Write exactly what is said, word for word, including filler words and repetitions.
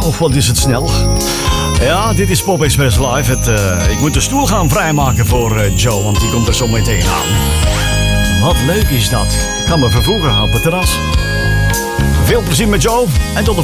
Och, wat is het snel. Ja, dit is Pop Express Live. Het, uh, ik moet de stoel gaan vrijmaken voor uh, Joe, want die komt er zo meteen aan. Wat leuk is dat. Ik kan me vervoegen op het terras. Veel plezier met Joe en tot de